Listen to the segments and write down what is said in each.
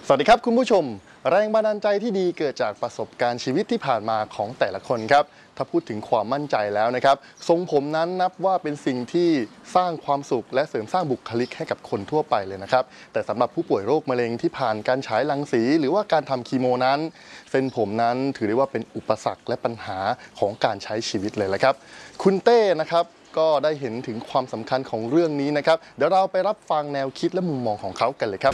สวัสดีครับคุณผู้ชมแรงบันดาลใจที่ดีเกิดจากประสบการณ์ชีวิตที่ผ่านมาของแต่ละคนครับถ้าพูดถึงความมั่นใจแล้วนะครับทรงผมนั้นนับว่าเป็นสิ่งที่สร้างความสุขและเสริมสร้างบุคลิกให้กับคนทั่วไปเลยนะครับแต่สำหรับผู้ป่วยโรคมะเร็งที่ผ่านการฉายรังสีหรือว่าการทำคีโมนั้นเส้นผมนั้นถือได้ว่าเป็นอุปสรรคและปัญหาของการใช้ชีวิตเลยละครับคุณเต้นะครับก็ได้เห็นถึงความสำคัญของเรื่องนี้นะครับเดี๋ยวเราไปรับฟังแนวคิดและมุมมองของเขากันเลยครับ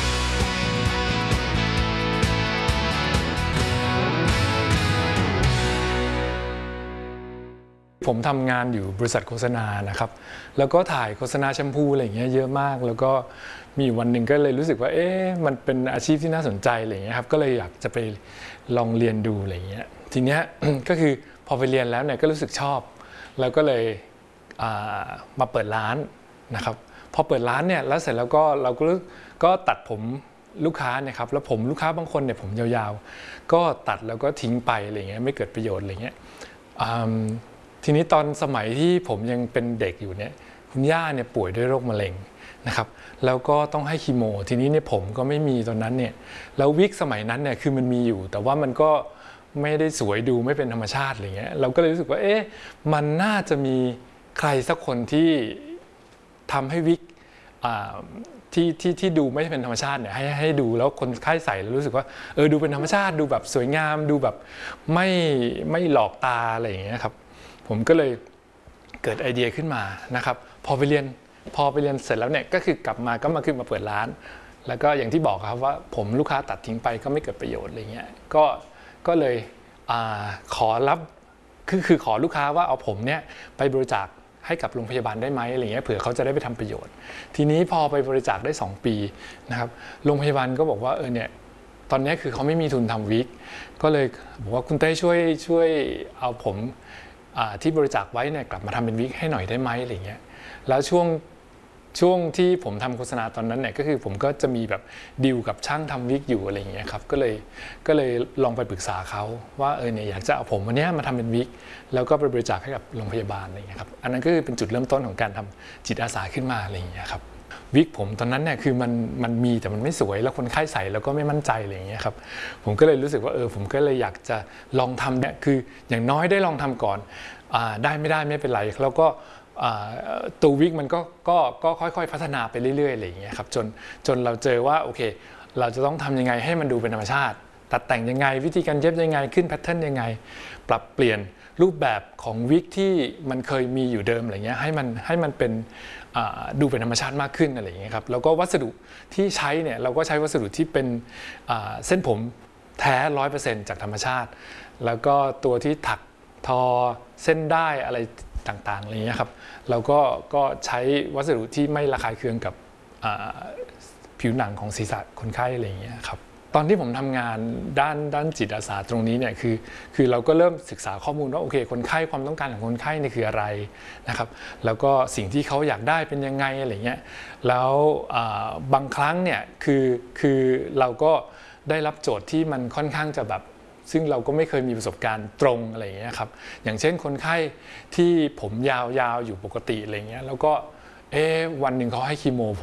ผมทำงานอยู่บริษัทโฆษณานะครับแล้วก็ถ่ายโฆษณาแชมพูอะไรอย่างเงี้ยเยอะมากแล้วก็มีวันหนึ่งก็เลยรู้สึกว่ามันเป็นอาชีพที่น่าสนใจอะไรอย่างเงี้ยครับก็เลยอยากจะไปลองเรียนดูอะไรอย่างเงี้ยทีเนี้ย ก็คือพอไปเรียนแล้วเนี่ยก็รู้สึกชอบแล้วก็เลยมาเปิดร้านนะครับพอเปิดร้านเนี่ยแล้วเสร็จแล้วก็เราก็ตัดผมลูกค้าเนี่ยครับแล้วผมลูกค้าบางคนเนี่ยผมยาวๆก็ตัดแล้วก็ทิ้งไปอะไรเงี้ยไม่เกิดประโยชน์อะไรเงี้ยทีนี้ตอนสมัยที่ผมยังเป็นเด็กอยู่เนี่ยคุณย่าเนี่ยป่วยด้วยโรคมะเร็งนะครับแล้วก็ต้องให้คีโมทีนี้เนี่ยผมก็ไม่มีตอนนั้นเนี่ยแล้ววิกสมัยนั้นเนี่ยคือมันมีอยู่แต่ว่ามันก็ไม่ได้สวยดูไม่เป็นธรรมชาติอะไรเงี้ยเราก็เลยรู้สึกว่ามันน่าจะมีใครสักคนที่ทำให้วิกที่ดูไม่เป็นธรรมชาติเนี่ยให้ดูแล้วคนไข้ใส่แล้วรู้สึกว่าดูเป็นธรรมชาติดูแบบสวยงามดูแบบไม่หลอกตาอะไรอย่างเงี้ยครับผมก็เลยเกิดไอเดียขึ้นมานะครับพอไปเรียนเสร็จแล้วเนี่ยก็คือกลับมาขึ้นมาเปิดร้านแล้วก็อย่างที่บอกครับว่าผมลูกค้าตัดทิ้งไปก็ไม่เกิดประโยชน์อะไรเงี้ยก็เลยขอรับคือขอลูกค้าว่าเอาผมเนี่ยไปบริจาคให้กับโรงพยาบาลได้ไหมอะไรเงี้ยเผื่อเขาจะได้ไปทำประโยชน์ทีนี้พอไปบริจาคได้2 ปีนะครับโรงพยาบาลก็บอกว่าเนี่ยตอนนี้คือเขาไม่มีทุนทำวิกก็เลยบอกว่าคุณเต้ช่วยเอาผมที่บริจาคไว้เนี่ยกลับมาทำเป็นวิกให้หน่อยได้ไหมอะไรเงี้ยแล้วช่วงที่ผมทำโฆษณาตอนนั้นเนี่ยก็คือผมก็จะมีแบบดีลกับช่างทำวิกอยู่อะไรเงี้ยครับก็เลยลองไปปรึกษาเขาว่าเนี่ยอยากจะเอาผมวันนี้มาทำเป็นวิกแล้วก็ไปบริจาคให้กับโรงพยาบาลอะไรเงี้ยครับอันนั้นก็คือเป็นจุดเริ่มต้นของการทำจิตอาสาขึ้นมาอะไรเงี้ยครับวิกผมตอนนั้นเนี่ยคือมันมีแต่มันไม่สวยแล้วคนไข้ใส่แล้วก็ไม่มั่นใจอะไรอย่างเงี้ยครับผมก็เลยรู้สึกว่าผมก็เลยอยากจะลองทำเนี่ยคืออย่างน้อยได้ลองทำก่อนได้ไม่ได้ไม่เป็นไรแล้วก็ตัววิกมันก็ค่อยๆพัฒนาไปเรื่อยๆอะไรอย่างเงี้ยครับจนเราเจอว่าโอเคเราจะต้องทำยังไงให้มันดูเป็นธรรมชาติตัดแต่งยังไงวิธีการเย็บยังไงขึ้นแพทเทิร์นยังไงปรับเปลี่ยนรูปแบบของวิกที่มันเคยมีอยู่เดิมอะไรเงี้ยให้มันเป็นดูเป็นธรรมชาติมากขึ้นอะไรอย่างเงี้ยครับแล้วก็วัสดุที่ใช้เนี่ยเราก็ใช้วัสดุที่เป็นเส้นผมแท้ 100% จากธรรมชาติแล้วก็ตัวที่ถักทอเส้นได้อะไรต่างๆอะไรเงี้ยครับเราก็ใช้วัสดุที่ไม่ระคายเคืองกับผิวหนังของศีรษะคนไข้อะไรเงี้ยครับตอนที่ผมทำงานด้านจิตอาสาตรงนี้เนี่ยคือเราก็เริ่มศึกษาข้อมูลว่าโอเคคนไข้ความต้องการของคนไข้นี่คืออะไรนะครับแล้วก็สิ่งที่เขาอยากได้เป็นยังไงอะไรเงี้ยแล้วบางครั้งเนี่ยคือเราก็ได้รับโจทย์ที่มันค่อนข้างจะแบบซึ่งเราก็ไม่เคยมีประสบการณ์ตรงอะไรอย่างเงี้ยครับอย่างเช่นคนไข้ที่ผมยาวๆอยู่ปกติอะไรเงี้ยแล้วก็วันหนึ่งเขาให้คีโม